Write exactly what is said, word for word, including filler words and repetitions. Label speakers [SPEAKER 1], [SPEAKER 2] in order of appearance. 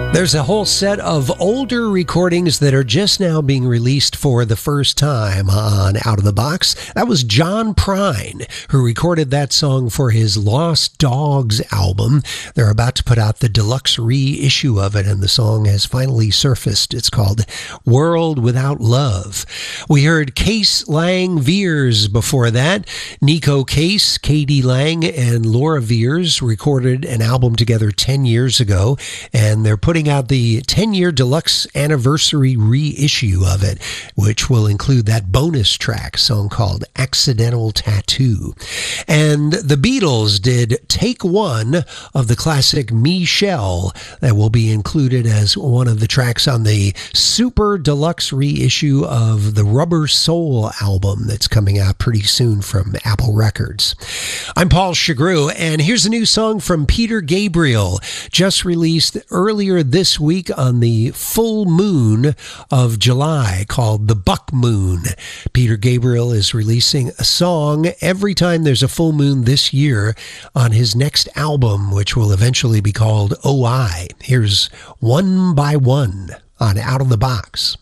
[SPEAKER 1] There's a whole set of older recordings that are just now being released for the first time on Out of the Box. That was John Prine, who recorded that song for his Lost Dogs album. They're about to put out the deluxe reissue of it, and the song has finally surfaced. It's called World Without Love. We heard Case Lang Veers before that. Nico Case, Katie Lang, and Laura Veers recorded an album together ten years ago, and they're putting out the ten-year deluxe anniversary reissue of it, which will include that bonus track, a song called Accidental Tattoo. And the Beatles did Take One of the classic Michelle that will be included as one of the tracks on the super deluxe reissue of the Rubber Soul album that's coming out pretty soon from Apple Records. I'm Paul Chagru, and here's a new song from Peter Gabriel, just released earlier this week on the full moon of July, called The Buck Moon. Peter Gabriel is releasing a song every time there's a full moon this year on his next album, which will eventually be called O I. Here's One by One on Out of the Box.